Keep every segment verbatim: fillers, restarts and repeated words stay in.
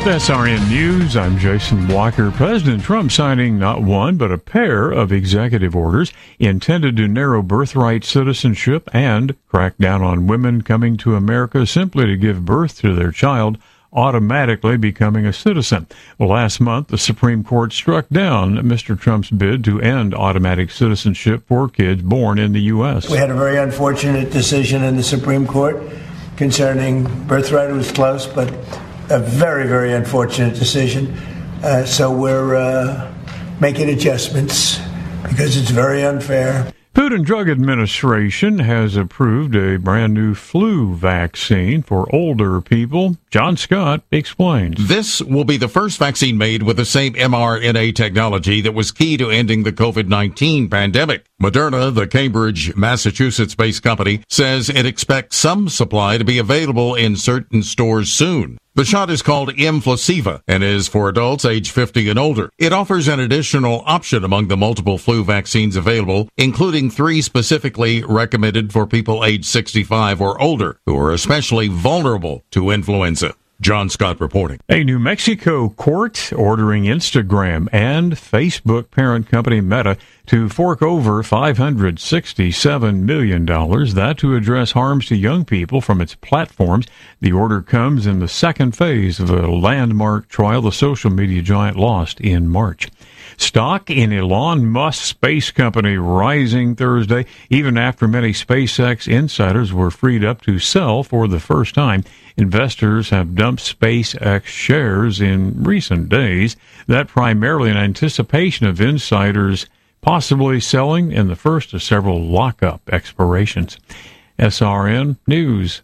S R N News, I'm Jason Walker. President Trump signing not one, but a pair of executive orders intended to narrow birthright citizenship and crack down on women coming to America simply to give birth to their child, automatically becoming a citizen. Well, last month, the Supreme Court struck down Mister Trump's bid to end automatic citizenship for kids born in the U S. We had a very unfortunate decision in the Supreme Court concerning birthright. It was close, but a very, very unfortunate decision. Uh, so we're uh, making adjustments because it's very unfair. Food and Drug Administration has approved a brand new flu vaccine for older people. John Scott explains. This will be the first vaccine made with the same mRNA technology that was key to ending the covid nineteen pandemic. Moderna, the Cambridge, Massachusetts-based company, says it expects some supply to be available in certain stores soon. The shot is called Mflaceva and is for adults age fifty and older. It offers an additional option among the multiple flu vaccines available, including three specifically recommended for people age sixty-five or older, who are especially vulnerable to influenza. John Scott reporting. A New Mexico court ordering Instagram and Facebook parent company Meta to fork over five hundred sixty-seven million dollars, that to address harms to young people from its platforms. The order comes in the second phase of a landmark trial the social media giant lost in March. Stock in Elon Musk's space company rising Thursday, even after many SpaceX insiders were freed up to sell for the first time. Investors have dumped SpaceX shares in recent days, that primarily in anticipation of insiders possibly selling in the first of several lockup expirations. S R N News.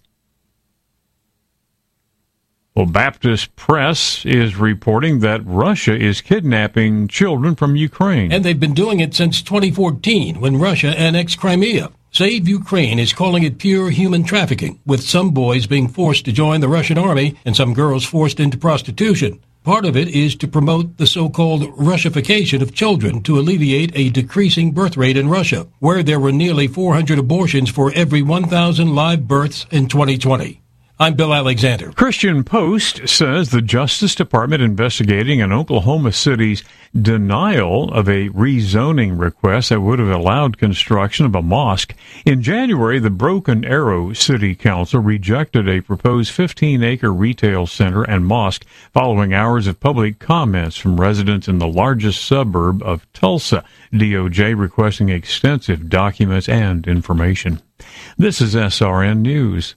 Well, Baptist Press is reporting that Russia is kidnapping children from Ukraine. And they've been doing it since twenty fourteen, when Russia annexed Crimea. Save Ukraine is calling it pure human trafficking, with some boys being forced to join the Russian army and some girls forced into prostitution. Part of it is to promote the so-called Russification of children to alleviate a decreasing birth rate in Russia, where there were nearly four hundred abortions for every one thousand live births in twenty twenty. I'm Bill Alexander. Christian Post says the Justice Department investigating an Oklahoma City's denial of a rezoning request that would have allowed construction of a mosque. In January, the Broken Arrow City Council rejected a proposed fifteen-acre retail center and mosque following hours of public comments from residents in the largest suburb of Tulsa, D O J requesting extensive documents and information. This is S R N News.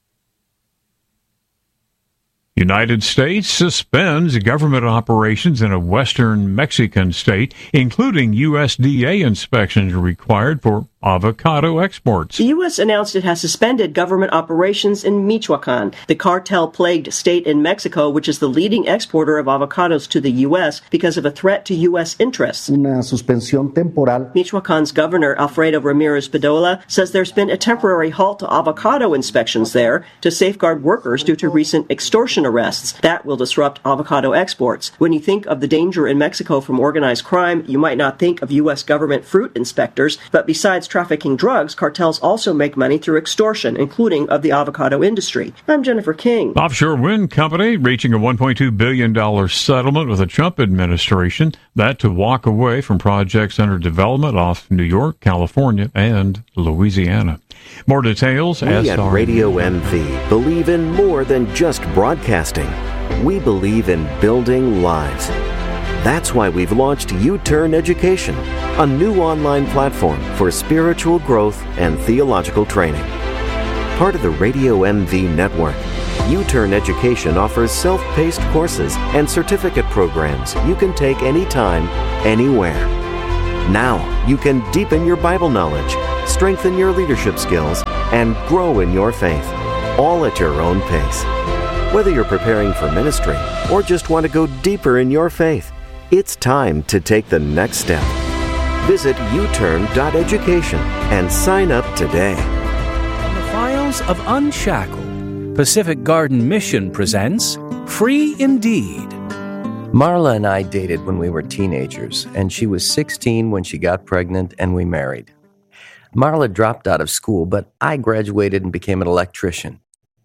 United States suspends government operations in a western Mexican state, including U S D A inspections required for avocado exports. The U S announced it has suspended government operations in Michoacan, the cartel-plagued state in Mexico, which is the leading exporter of avocados to the U S because of a threat to U S interests. Una suspensión temporal. Michoacan's governor, Alfredo Ramirez Bedolla, says there's been a temporary halt to avocado inspections there to safeguard workers due to recent extortion arrests. That will disrupt avocado exports. When you think of the danger in Mexico from organized crime, you might not think of U S government fruit inspectors, but besides trafficking drugs, cartels also make money through extortion, including of the avocado industry. I'm Jennifer King. Offshore wind company reaching a one point two billion dollars settlement with the Trump administration, that to walk away from projects under development off New York, California, and Louisiana. More details. We at Radio M V believe in more than just broadcasting. We believe in building lives. That's why we've launched U-Turn Education, a new online platform for spiritual growth and theological training. Part of the Radio M V network, U-Turn Education offers self-paced courses and certificate programs you can take anytime, anywhere. Now, you can deepen your Bible knowledge, strengthen your leadership skills, and grow in your faith, all at your own pace. Whether you're preparing for ministry or just want to go deeper in your faith, it's time to take the next step. Visit u turn dot education and sign up today. From the files of Unshackled, Pacific Garden Mission presents Free Indeed. Marla and I dated when we were teenagers, and she was sixteen when she got pregnant and we married. Marla dropped out of school, but I graduated and became an electrician.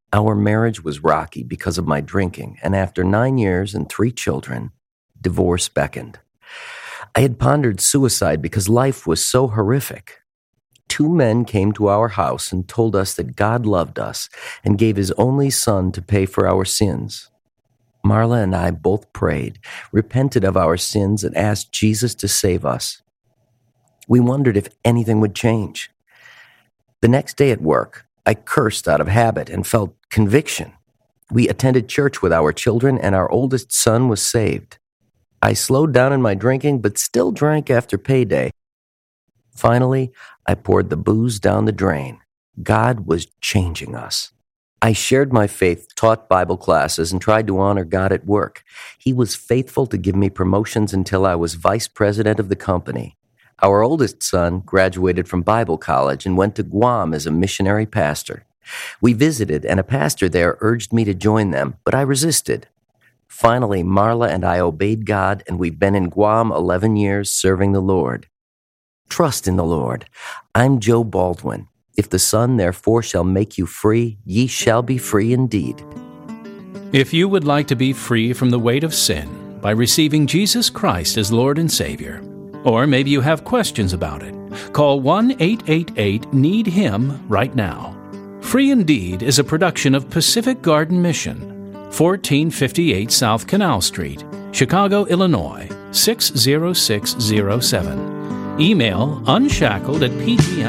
Our marriage was rocky because of my drinking, and after nine years and three children, divorce beckoned. I had pondered suicide because life was so horrific. Two men came to our house and told us that God loved us and gave His only Son to pay for our sins. Marla and I both prayed, repented of our sins, and asked Jesus to save us. We wondered if anything would change. The next day at work, I cursed out of habit and felt conviction. We attended church with our children, and our oldest son was saved. I slowed down in my drinking, but still drank after payday. Finally, I poured the booze down the drain. God was changing us. I shared my faith, taught Bible classes, and tried to honor God at work. He was faithful to give me promotions until I was vice president of the company. Our oldest son graduated from Bible college and went to Guam as a missionary pastor. We visited, and a pastor there urged me to join them, but I resisted. Finally, Marla and I obeyed God, and we've been in Guam eleven years serving the Lord. Trust in the Lord. I'm Joe Baldwin. If the Son therefore shall make you free, ye shall be free indeed. If you would like to be free from the weight of sin by receiving Jesus Christ as Lord and Savior, or maybe you have questions about it, call one eight eight eight need him right now. Free Indeed is a production of Pacific Garden Mission, fourteen fifty-eight South Canal Street, Chicago, Illinois, six zero six zero seven. Email unshackled at p g m